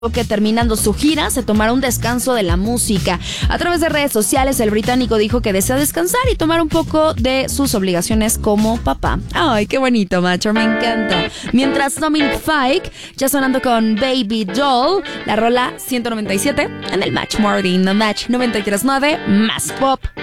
que terminando su gira se tomará un descanso de la música. A través de redes sociales, el británico dijo que desea descansar y tomar un poco de sus obligaciones como papá. Ay, qué bonito, macho, me encanta. Mientras Dominic Fike ya sonando con Baby Doll, la rola 197 en el Match Morning, The Match 93.9, más pop.